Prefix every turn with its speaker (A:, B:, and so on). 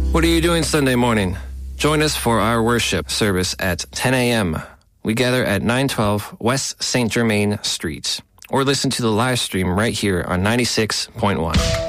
A: What are you doing Sunday morning? Join us for our worship service at 10 a.m. We gather at 912 West St. Germain Street, or listen to the live stream right here on 96.1.